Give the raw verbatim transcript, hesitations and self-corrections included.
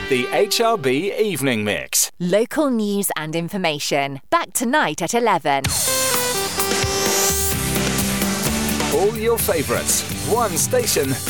The H R B Evening Mix. Local news and information. Back tonight at eleven. All your favourites. One station.